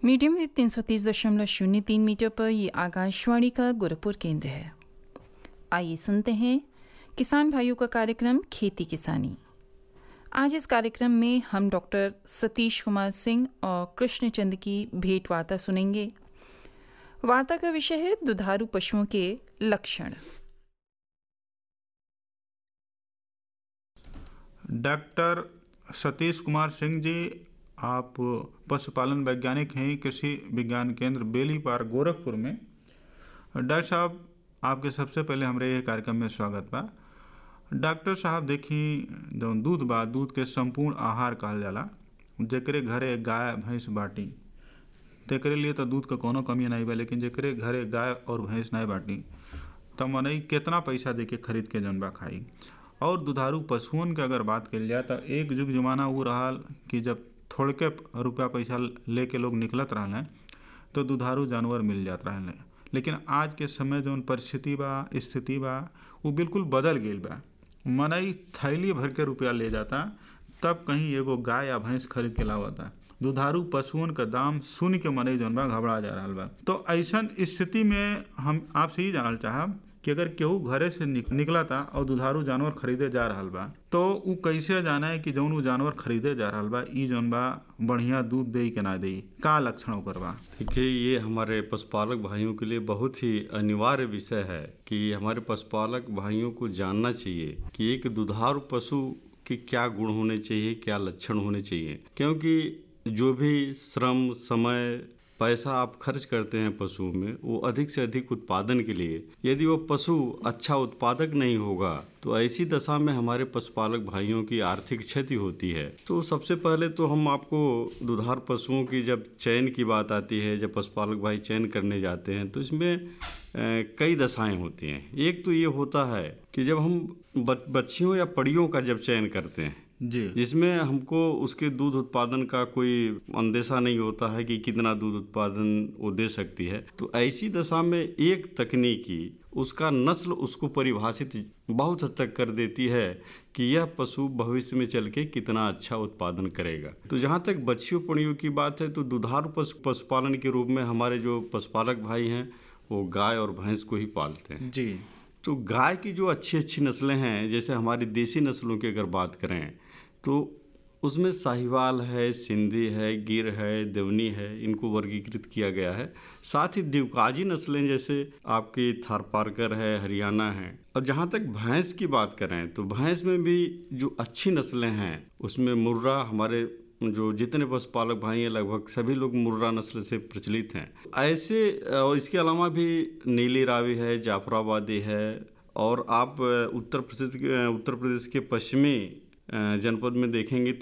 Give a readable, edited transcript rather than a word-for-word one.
Medium wave 330.03 metre पर ये आकाशवाणी का गोरखपुर केंद्र है। आइए सुनते हैं किसान भाइयों का कार्यक्रम खेती किसानी। आज इस कार्यक्रम में हम डॉक्टर सतीश कुमार सिंह और कृष्णचंद की भेंट वार्ता सुनेंगे। वार्ता का विषय है दुधारू पशुओं के लक्षण। डॉक्टर सतीश कुमार सिंह जी, आप पशुपालन वैज्ञानिक हैं कृषि विज्ञान केंद्र बेलीपार गोरखपुर में। डॉक्टर साहब, आपके सबसे पहले हमारे ये कार्यक्रम में स्वागत बा। डॉक्टर साहब देखी, जो दूध बा, दूध के संपूर्ण आहार कहल जाला। जेकरे घरे गाय भैंस बाटी तेकरे लिए तो दूध का कोनो कमी नहीं बा, लेकिन जेकरे घरे गाय और भैंस नहीं बाटी तो मनई कितना पैसा दे के खरीद के जौन बा खाई। और दुधारू पशुओं के अगर बात कल जाए तो एक जुग जमाना वो रहा कि जब थोड़के रुपया पैसा लेके लोग निकलत रहले तो दुधारू जानवर मिल जात रहले। लेकिन आज के समय जौन परिस्थिति बा, स्थिति बा, वो बिल्कुल बदल गई बा। मनई थैली भर के रुपया ले जाता तब कहीं एगो गाय या भैंस खरीद के लावता। दुधारू पशुओं का दाम सुन के मनई जौन बा घबरा जा रहा बा। तो ऐसन स्थिति में हम आपसे ही जानल चाहब कि अगर केहू घरे से निकलता और दुधारू जानवर खरीदे जा रहा बा तो उ कैसे जाने कि जौन उ जानवर खरीदे जा रहा बा ई जौन बा बढ़िया दूध दे कि ना दे, का लक्षण ओकर बा? देखिए, ये हमारे पशुपालक भाइयों के लिए बहुत ही अनिवार्य विषय है कि हमारे पशुपालक भाइयों को जानना चाहिए कि एक दुधारू पशु के क्या गुण होने चाहिए, क्या लक्षण होने चाहिए। क्योंकि जो भी श्रम, समय, पैसा आप खर्च करते हैं पशुओं में, वो अधिक से अधिक उत्पादन के लिए, यदि वो पशु अच्छा उत्पादक नहीं होगा तो ऐसी दशा में हमारे पशुपालक भाइयों की आर्थिक क्षति होती है। तो सबसे पहले तो हम आपको दुधारू पशुओं की जब चयन की बात आती है, जब पशुपालक भाई चयन करने जाते हैं तो इसमें कई दशाएं होती हैं। एक तो ये होता है कि जब हम बच्चियों या पड़ियों का जब चयन करते हैं जी, जिसमें हमको उसके दूध उत्पादन का कोई अंदेशा नहीं होता है कि कितना दूध उत्पादन वो दे सकती है, तो ऐसी दशा में एक तकनीकी उसका नस्ल उसको परिभाषित बहुत हद तक कर देती है कि यह पशु भविष्य में चल के कितना अच्छा उत्पादन करेगा। तो जहाँ तक बच्चियों पड़ियों की बात है तो दुधारू पशुपालन के रूप में हमारे जो पशुपालक भाई हैं वो गाय और भैंस को ही पालते हैं जी। तो गाय की जो अच्छी अच्छी नस्लें हैं, जैसे हमारी देसी नस्लों की अगर बात करें तो उसमें साहिवाल है, सिंधी है, गिर है, देवनी है, इनको वर्गीकृत किया गया है। साथ ही दिवकाजी नस्लें जैसे आपकी थारपारकर है, हरियाणा है। और जहाँ तक भैंस की बात करें तो भैंस में भी जो अच्छी नस्लें हैं उसमें मुर्रा, हमारे जो जितने पशुपालक भाई हैं लगभग सभी लोग मुर्रा नस्ल से प्रचलित हैं। ऐसे और इसके अलावा भी नीली रावी है, जाफराबादी है। और आप उत्तर प्रदेश के पश्चिमी जनपद में देखेंगे